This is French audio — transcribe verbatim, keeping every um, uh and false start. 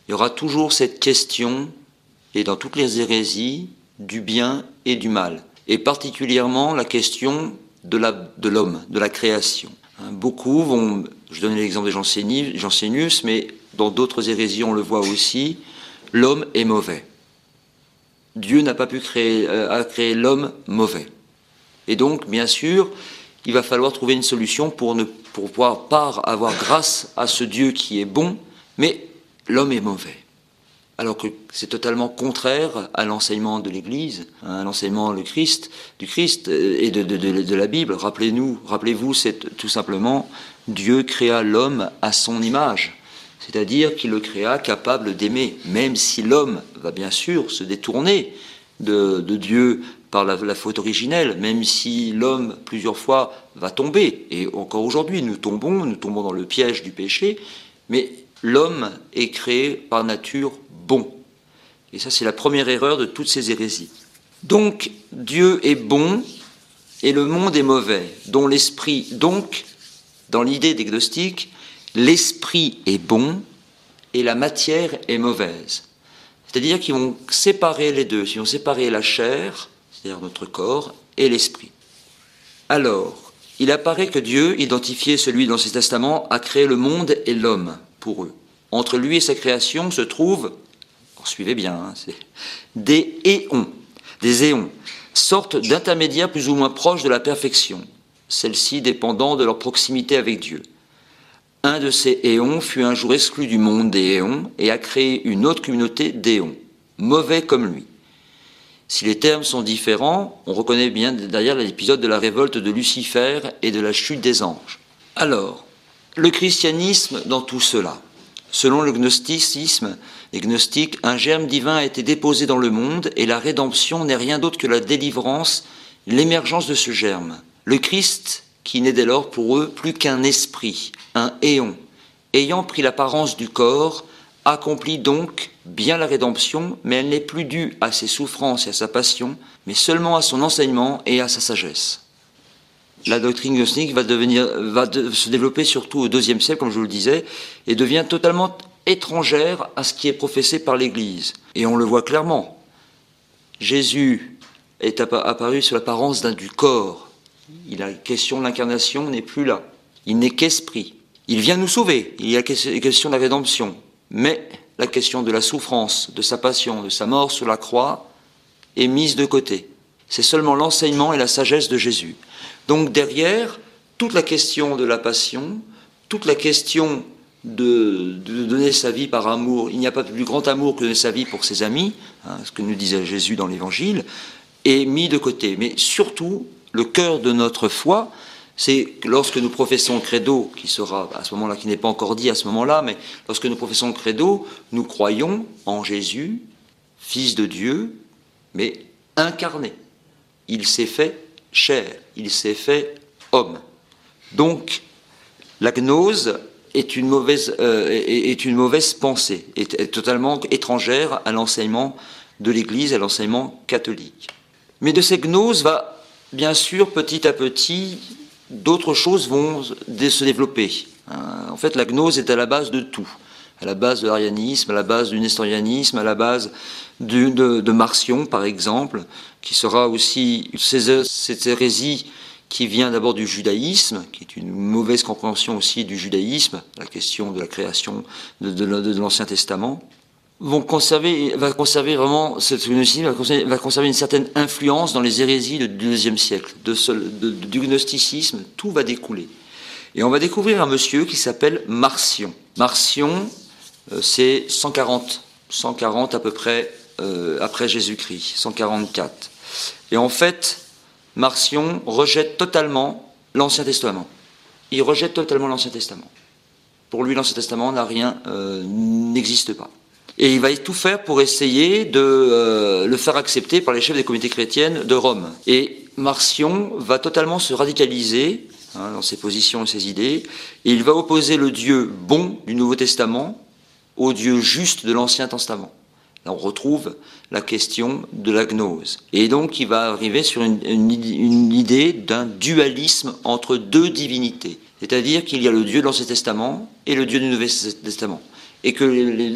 il y aura toujours cette question, et dans toutes les hérésies, du bien et du mal, et particulièrement la question de, la, de l'homme, de la création. Hein, beaucoup vont, je donne l'exemple de Jansénius, mais dans d'autres hérésies on le voit aussi, l'homme est mauvais. Dieu n'a pas pu créer, euh, a créé l'homme mauvais. Et donc, bien sûr, il va falloir trouver une solution pour, ne, pour pouvoir pas avoir grâce à ce Dieu qui est bon, mais l'homme est mauvais. Alors que c'est totalement contraire à l'enseignement de l'Église, à l'enseignement du Christ, du Christ et de, de, de, de la Bible. Rappelez-nous, rappelez-vous, c'est tout simplement Dieu créa l'homme à son image, c'est-à-dire qu'il le créa capable d'aimer, même si l'homme va bien sûr se détourner de, de Dieu par la, la faute originelle, même si l'homme plusieurs fois va tomber, et encore aujourd'hui nous tombons, nous tombons dans le piège du péché, mais l'homme est créé par nature bon. Et ça, c'est la première erreur de toutes ces hérésies. Donc, Dieu est bon et le monde est mauvais, dont l'esprit, donc, dans l'idée des gnostiques, l'esprit est bon et la matière est mauvaise. C'est-à-dire qu'ils vont séparer les deux, ils vont séparer la chair, c'est-à-dire notre corps, et l'esprit. Alors, il apparaît que Dieu, identifié celui dans ses testaments, a créé le monde et l'homme pour eux. Entre lui et sa création se trouvent, alors suivez bien, hein, c'est des éons, des éons, sortes d'intermédiaires plus ou moins proches de la perfection, celles-ci dépendant de leur proximité avec Dieu. Un de ces éons fut un jour exclu du monde des éons et a créé une autre communauté d'éons, mauvais comme lui. Si les termes sont différents, on reconnaît bien derrière l'épisode de la révolte de Lucifer et de la chute des anges. Alors, le christianisme dans tout cela. Selon le gnosticisme, les gnostiques, un germe divin a été déposé dans le monde et la rédemption n'est rien d'autre que la délivrance, l'émergence de ce germe. Le Christ, qui n'est dès lors pour eux plus qu'un esprit, un éon, ayant pris l'apparence du corps, accomplit donc bien la rédemption, mais elle n'est plus due à ses souffrances et à sa passion, mais seulement à son enseignement et à sa sagesse. La doctrine gnostique va, devenir, va de, se développer surtout au deuxième siècle, comme je vous le disais, et devient totalement étrangère à ce qui est professé par l'Église. Et on le voit clairement. Jésus est apparu sur l'apparence d'un du corps. Il a question de l'incarnation n'est plus là. Il n'est qu'esprit. Il vient nous sauver. Il y a question de la rédemption. Mais la question de la souffrance, de sa passion, de sa mort sur la croix est mise de côté. C'est seulement l'enseignement et la sagesse de Jésus. Donc derrière, toute la question de la passion, toute la question de, de donner sa vie par amour, il n'y a pas de plus grand amour que de donner sa vie pour ses amis, hein, ce que nous disait Jésus dans l'Évangile, est mis de côté. Mais surtout, le cœur de notre foi, c'est lorsque nous professons le credo, qui sera à ce moment-là, qui n'est pas encore dit à ce moment-là, mais lorsque nous professons le credo, nous croyons en Jésus, Fils de Dieu, mais incarné. Il s'est fait chair, il s'est fait homme. Donc, la gnose est une mauvaise, euh, est, est une mauvaise pensée, est, est totalement étrangère à l'enseignement de l'Église, à l'enseignement catholique. Mais de ces gnoses va, bien sûr, petit à petit, d'autres choses vont se développer. En fait, la gnose est à la base de tout. À la base de l'arianisme, à la base du nestorianisme, à la base de, de, de Marcion, par exemple, qui sera aussi cette hérésie qui vient d'abord du judaïsme, qui est une mauvaise compréhension aussi du judaïsme, la question de la création de, de, de, de l'Ancien Testament, vont conserver, va conserver vraiment, cette gnosticisme va conserver, va conserver une certaine influence dans les hérésies du deuxième siècle. De ce, de, du gnosticisme, tout va découler. Et on va découvrir un monsieur qui s'appelle Marcion. Marcion, euh, c'est cent quarante, cent quarante à peu près euh, après Jésus-Christ, cent quarante-quatre. Et en fait, Marcion rejette totalement l'Ancien Testament. Il rejette totalement l'Ancien Testament. Pour lui, l'Ancien Testament n'a rien, euh, n'existe pas. Et il va tout faire pour essayer de euh, le faire accepter par les chefs des communautés chrétiennes de Rome. Et Marcion va totalement se radicaliser hein, dans ses positions et ses idées, et il va opposer le Dieu bon du Nouveau Testament au Dieu juste de l'Ancien Testament. Là, on retrouve la question de la gnose. Et donc, il va arriver sur une, une, une idée d'un dualisme entre deux divinités. C'est-à-dire qu'il y a le Dieu de l'Ancien Testament et le Dieu du Nouveau Testament. Et que les